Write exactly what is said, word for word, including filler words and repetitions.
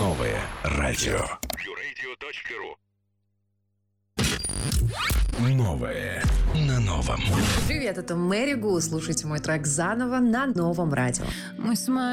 Новое радио. Новое на новом. Привет, это Мэри Гу. Слушайте мой трек заново на новом радио. Мы с